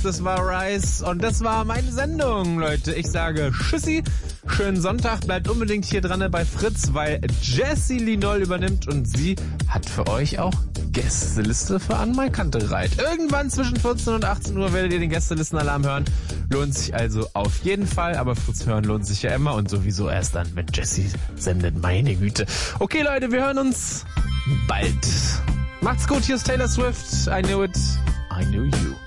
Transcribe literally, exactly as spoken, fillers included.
das war Rice und das war meine Sendung, Leute. Ich sage Tschüssi, schönen Sonntag, bleibt unbedingt hier dran bei Fritz, weil Jessie Linol übernimmt und sie hat für euch auch Gästeliste für An mein Kante reit. Irgendwann zwischen vierzehn und achtzehn Uhr werdet ihr den Gästelistenalarm hören. Lohnt sich also auf jeden Fall, aber Fritz hören lohnt sich ja immer und sowieso erst dann, wenn Jessie sendet, meine Güte. Okay, Leute, wir hören uns bald. Macht's gut, hier ist Taylor Swift. I knew it, I knew you.